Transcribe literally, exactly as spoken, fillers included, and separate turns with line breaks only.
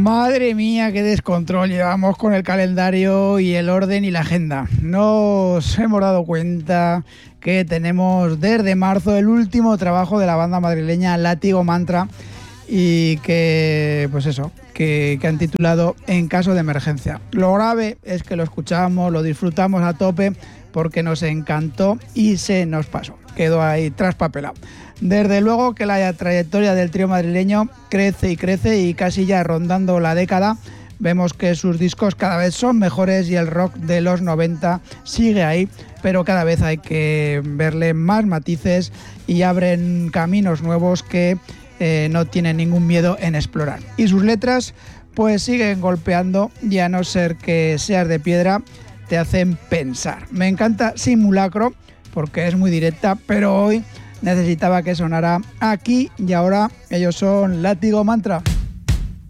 Madre mía, qué descontrol llevamos con el calendario y el orden y la agenda. Nos hemos dado cuenta que tenemos desde marzo el último trabajo de la banda madrileña Látigo Mantra y que, pues eso, que, que han titulado En caso de emergencia. Lo grave es que lo escuchamos, lo disfrutamos a tope porque nos encantó y se nos pasó. Quedó ahí traspapelado. Desde luego que la trayectoria del trío madrileño crece y crece y casi ya rondando la década vemos que sus discos cada vez son mejores y el rock de los noventa sigue ahí, pero cada vez hay que verle más matices y abren caminos nuevos que eh, no tienen ningún miedo en explorar. Y sus letras pues siguen golpeando y a no ser que seas de piedra te hacen pensar. Me encanta Simulacro porque es muy directa, pero hoy necesitaba que sonara aquí y ahora. Ellos son Látigo Mantra.